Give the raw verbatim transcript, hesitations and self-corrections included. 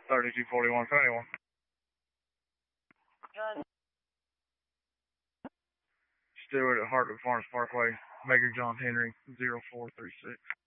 thirty-two forty-one, seventy-one. Stewart at Hartwood Farms Parkway, Major John Henry, zero four three six.